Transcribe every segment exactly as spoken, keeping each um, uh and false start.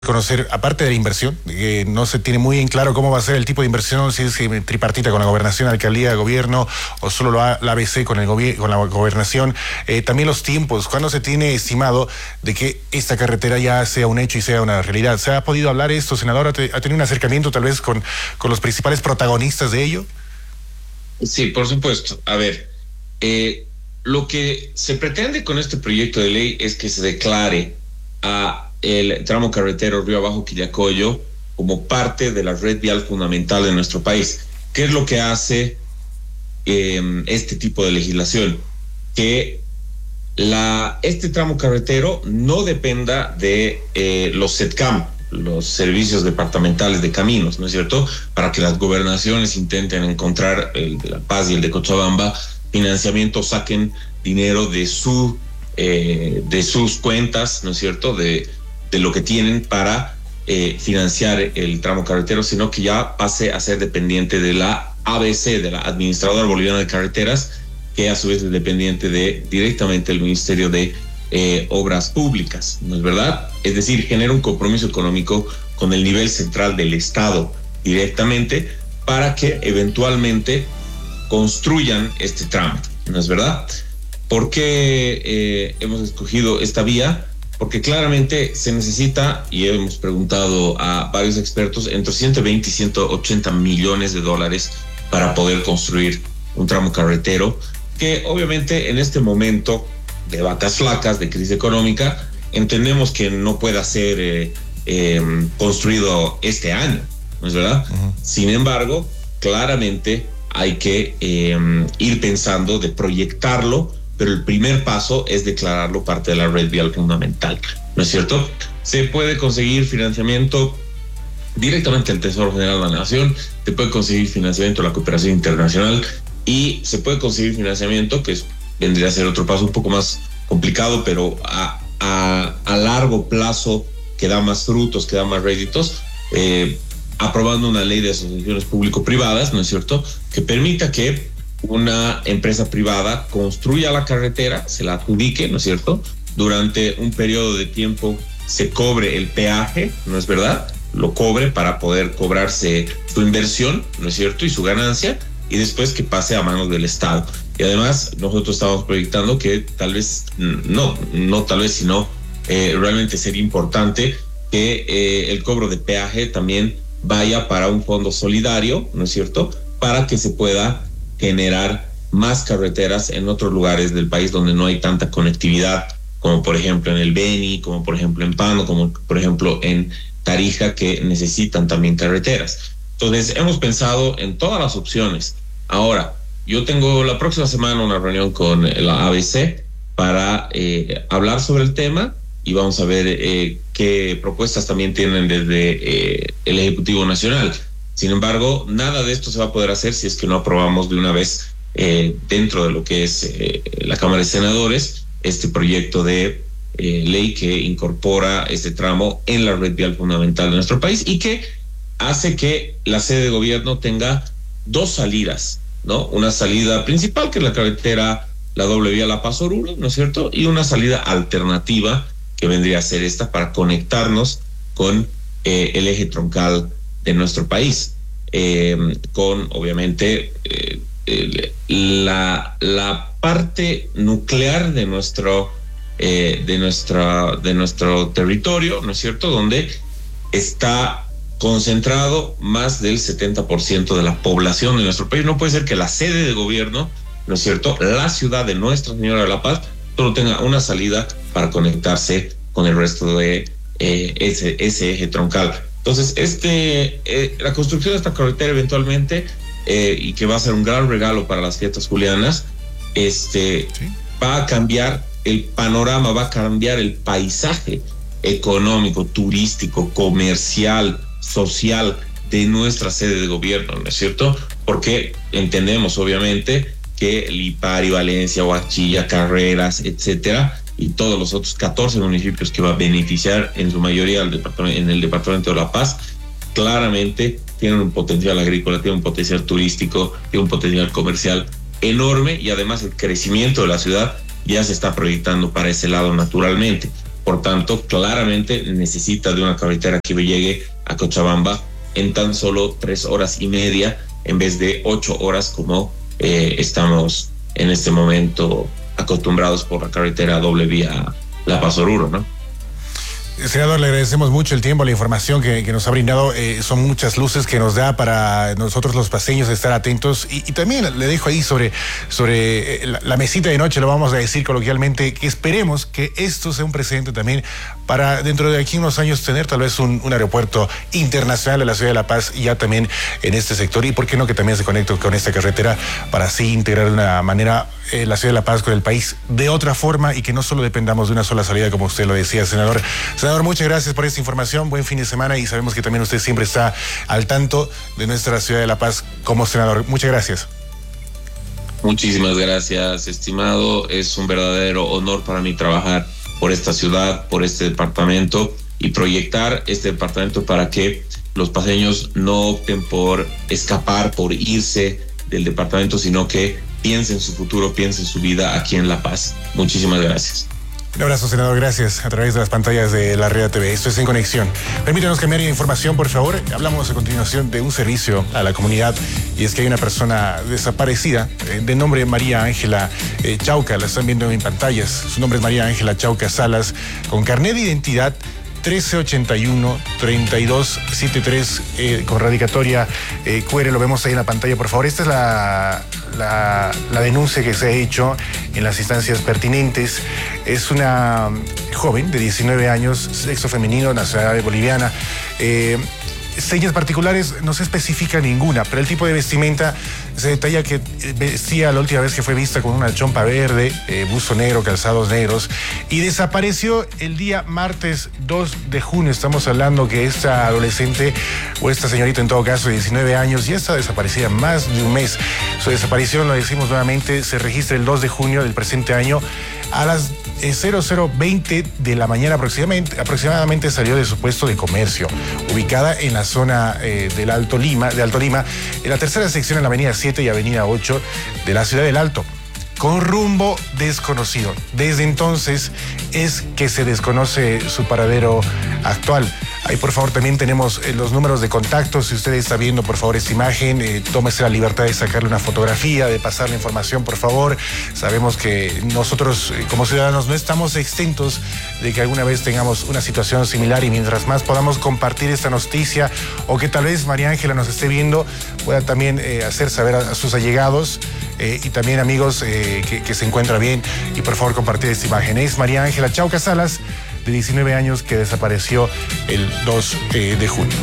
conocer, aparte de la inversión, que no se tiene muy en claro cómo va a ser el tipo de inversión, si es tripartita con la gobernación, alcaldía, gobierno, o solo la A B C con, el gobi- con la gobernación. Eh, también los tiempos, ¿cuándo se tiene estimado de que esta carretera ya sea un hecho y sea una realidad? ¿Se ha podido hablar esto, senador? ¿Ha, te, ha tenido un acercamiento tal vez con, con los principales protagonistas de ello? Sí, por supuesto. A ver, eh, lo que se pretende con este proyecto de ley es que se declare a el tramo carretero Río Abajo Quillacollo como parte de la red vial fundamental de nuestro país. ¿Qué es lo que hace eh, este tipo de legislación? Que la, este tramo carretero no dependa de eh, los SETCAM, los servicios departamentales de caminos, ¿no es cierto? Para que las gobernaciones intenten encontrar, el de La Paz y el de Cochabamba, financiamiento, saquen dinero de su eh, de sus cuentas, ¿no es cierto? De, de lo que tienen para eh, financiar el tramo carretero, sino que ya pase a ser dependiente de la A B C, de la Administradora Boliviana de Carreteras, que a su vez es dependiente de directamente el Ministerio de eh, Obras Públicas, ¿no es verdad? Es decir, genera un compromiso económico con el nivel central del Estado directamente para que eventualmente construyan este tramo, ¿no es verdad? ¿Por qué eh, hemos escogido esta vía? Porque claramente se necesita, y hemos preguntado a varios expertos, entre ciento veinte y ciento ochenta millones de dólares para poder construir un tramo carretero, que obviamente en este momento de vacas flacas, de crisis económica, entendemos que no pueda ser eh, eh, construido este año, ¿no es verdad? Uh-huh. Sin embargo, claramente hay que eh, ir pensando de proyectarlo, pero el primer paso es declararlo parte de la red vial fundamental, ¿no es cierto? Se puede conseguir financiamiento directamente del Tesoro General de la Nación, se puede conseguir financiamiento de la cooperación internacional y se puede conseguir financiamiento, que es, vendría a ser otro paso un poco más complicado, pero a, a, a largo plazo que da más frutos, que da más réditos, eh, aprobando una ley de asociaciones público-privadas, ¿no es cierto?, que permita que una empresa privada construya la carretera, se la adjudique, ¿no es cierto?, durante un periodo de tiempo se cobre el peaje, ¿no es verdad?, lo cobre para poder cobrarse su inversión, ¿no es cierto?, y su ganancia, y después que pase a manos del Estado. Y además nosotros estamos proyectando que tal vez, no, no tal vez, sino eh, realmente sería importante que eh, el cobro de peaje también vaya para un fondo solidario, ¿no es cierto?, para que se pueda generar más carreteras en otros lugares del país donde no hay tanta conectividad, como por ejemplo en el Beni, como por ejemplo en Pano, como por ejemplo en Tarija, que necesitan también carreteras. Entonces hemos pensado en todas las opciones. Ahora, yo tengo la próxima semana una reunión con la A B C para eh, hablar sobre el tema y vamos a ver eh, qué propuestas también tienen desde eh, el Ejecutivo Nacional. Sin embargo, nada de esto se va a poder hacer si es que no aprobamos de una vez eh, dentro de lo que es eh, la Cámara de Senadores este proyecto de eh, ley que incorpora este tramo en la red vial fundamental de nuestro país y que hace que la sede de gobierno tenga dos salidas, ¿no? Una salida principal, que es la carretera, la doble vía La Paz Oruro, ¿no es cierto? Y una salida alternativa que vendría a ser esta para conectarnos con eh, el eje troncal de nuestro país, eh, con obviamente eh, el, la, la parte nuclear de nuestro eh, de nuestra de nuestro territorio, ¿no es cierto?, donde está concentrado más del setenta por ciento de la población de nuestro país. No puede ser que la sede de gobierno, ¿no es cierto?, la ciudad de Nuestra Señora de la Paz, solo tenga una salida para conectarse con el resto de eh, ese, ese eje troncal. Entonces, este, eh, la construcción de esta carretera eventualmente, eh, y que va a ser un gran regalo para las fiestas julianas, este, ¿sí?, va a cambiar el panorama, va a cambiar el paisaje económico, turístico, comercial, social de nuestra sede de gobierno, ¿no es cierto? Porque entendemos, obviamente, que Lipari, Valencia, Huachilla, Carreras, etcétera, y todos los otros catorce municipios que va a beneficiar en su mayoría el departamento, en el departamento de La Paz, claramente tienen un potencial agrícola, tienen un potencial turístico, tienen un potencial comercial enorme y además el crecimiento de la ciudad ya se está proyectando para ese lado naturalmente. Por tanto, claramente necesita de una carretera que llegue a Cochabamba en tan solo tres horas y media en vez de ocho horas como eh, estamos en este momento acostumbrados por la carretera doble vía La Paz Oruro, ¿no? Senador, le agradecemos mucho el tiempo, la información que, que nos ha brindado. Eh, son muchas luces que nos da para nosotros los paseños estar atentos. Y, y también le dejo ahí sobre, sobre la, la mesita de noche, lo vamos a decir coloquialmente, que esperemos que esto sea un precedente también para dentro de aquí unos años tener tal vez un, un aeropuerto internacional de la ciudad de La Paz ya también en este sector. Y por qué no que también se conecte con esta carretera para así integrar de una manera eh, la ciudad de La Paz con el país de otra forma y que no solo dependamos de una sola salida, como usted lo decía, senador. Senador, muchas gracias por esta información, buen fin de semana y sabemos que también usted siempre está al tanto de nuestra ciudad de La Paz como senador. Muchas gracias. Muchísimas gracias, estimado. Es un verdadero honor para mí trabajar por esta ciudad, por este departamento y proyectar este departamento para que los paseños no opten por escapar, por irse del departamento, sino que piensen su futuro, piensen su vida aquí en La Paz. Muchísimas gracias. Un abrazo, senador, gracias a través de las pantallas de la Red T V. Esto es En Conexión. Permítanos cambiar de información, por favor. Hablamos a continuación de un servicio a la comunidad y es que hay una persona desaparecida eh, de nombre María Ángela eh, Chauca, la están viendo en pantallas. Su nombre es María Ángela Chauca Salas, con carnet de identidad trece ochenta y uno, treinta y dos setenta y tres, eh, con radicatoria eh, Q R, lo vemos ahí en la pantalla, por favor. Esta es la, la, la denuncia que se ha hecho en las instancias pertinentes. Es una joven de diecinueve años, sexo femenino, nacionalidad boliviana. Eh, Señas particulares no se especifica ninguna, pero el tipo de vestimenta se detalla que vestía la última vez que fue vista con una chompa verde, eh, buzo negro, calzados negros, y desapareció el día martes dos de junio. Estamos hablando que esta adolescente, o esta señorita en todo caso de diecinueve años, ya está desaparecida más de un mes. Su desaparición, lo decimos nuevamente, se registra el dos de junio del presente año. A las eh, cero cero veinte de la mañana aproximadamente, aproximadamente salió de su puesto de comercio, ubicada en la zona eh, del Alto Lima, de Alto Lima, en la tercera sección en la avenida siete y avenida ocho de la ciudad del Alto, con rumbo desconocido. Desde entonces es que se desconoce su paradero actual. Ahí, por favor, también tenemos eh, los números de contacto. Si usted está viendo, por favor, esta imagen, eh, tómese la libertad de sacarle una fotografía, de pasar la información, por favor. Sabemos que nosotros, eh, como ciudadanos, no estamos exentos de que alguna vez tengamos una situación similar y mientras más podamos compartir esta noticia o que tal vez María Ángela nos esté viendo, pueda también eh, hacer saber a, a sus allegados eh, y también amigos eh, que, que se encuentra bien y por favor compartir esta imagen. Es María Ángela Chauca Salas, de diecinueve años, que desapareció el dos eh, de junio.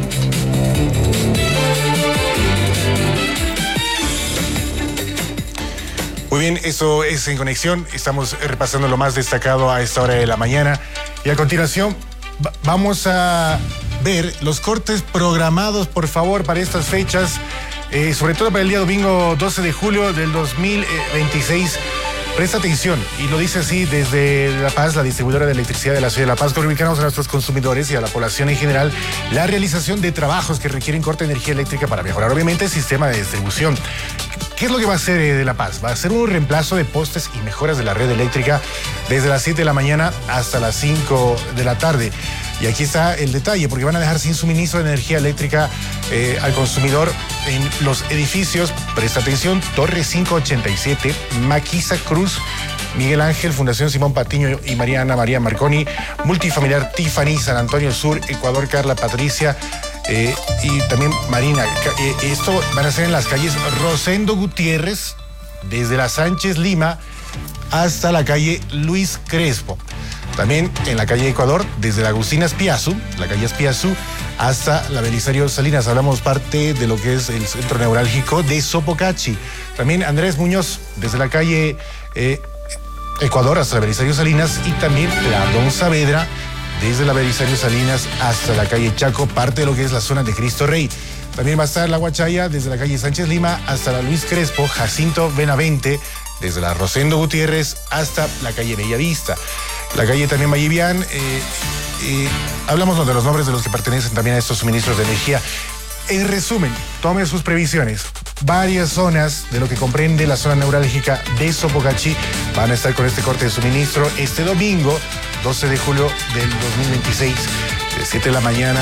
Muy bien, eso es En Conexión. Estamos repasando lo más destacado a esta hora de la mañana. Y a continuación vamos a ver los cortes programados, por favor, para estas fechas, eh, sobre todo para el día domingo doce de julio del dos mil veintiséis. Presta atención, y lo dice así desde La Paz, la distribuidora de electricidad de la ciudad de La Paz. Comunicamos a nuestros consumidores y a la población en general la realización de trabajos que requieren corte de energía eléctrica para mejorar, obviamente, el sistema de distribución. ¿Qué es lo que va a hacer eh, de La Paz? Va a hacer un reemplazo de postes y mejoras de la red eléctrica desde las siete de la mañana hasta las cinco de la tarde. Y aquí está el detalle, porque van a dejar sin suministro de energía eléctrica eh, al consumidor en los edificios, presta atención, Torre quinientos ochenta y siete, Maquisa Cruz, Miguel Ángel, Fundación Simón Patiño y Mariana María Marconi, Multifamiliar Tiffany, San Antonio Sur, Ecuador Carla Patricia, eh, y también Marina. Eh, esto van a ser en las calles Rosendo Gutiérrez, desde la Sánchez Lima hasta la calle Luis Crespo. También en la calle Ecuador, desde la Agustina Espiazú, la calle Espiazú, hasta la Belisario Salinas. Hablamos parte de lo que es el centro neurálgico de Sopocachi. También Andrés Muñoz, desde la calle eh, Ecuador hasta la Belisario Salinas, y también la Don Saavedra, desde la Belisario Salinas hasta la calle Chaco, parte de lo que es la zona de Cristo Rey. También va a estar la Huachaya, desde la calle Sánchez Lima hasta la Luis Crespo, Jacinto Benavente, desde la Rosendo Gutiérrez hasta la calle Bellavista. La calle también Mallivian, eh, eh, hablamos de los nombres de los que pertenecen también a estos suministros de energía. En resumen, tome sus previsiones. Varias zonas de lo que comprende la zona neurálgica de Sopocachi van a estar con este corte de suministro este domingo doce de julio del dos mil veintiséis, de siete de la mañana